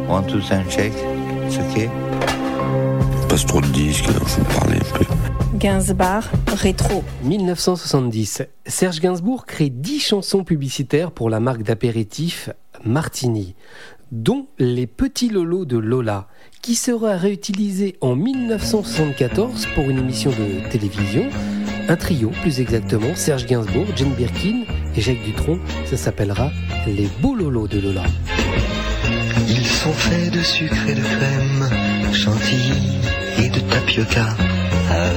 Want to sound check? It's okay. Passe trop de disques, alors faut parler un peu. Gainsbourg, rétro. 1970, Serge Gainsbourg crée 10 chansons publicitaires pour la marque d'apéritif Martini, dont Les Petits Lolos de Lola, qui sera réutilisé en 1974 pour une émission de télévision. Un trio, plus exactement, Serge Gainsbourg, Jane Birkin et Jacques Dutronc. Ça s'appellera Les Beaux Lolos de Lola. Ils sont faits de sucre et de crème, chantilly et de tapioca.